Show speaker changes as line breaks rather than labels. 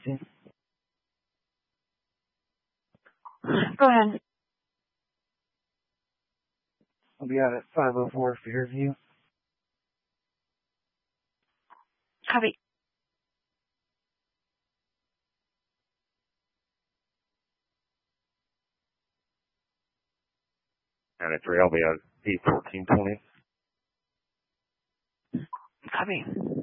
emergency. Go ahead. I'll be out at 504 Fairview. Copy.
And at 3, I'll be out at 81420.
Copy.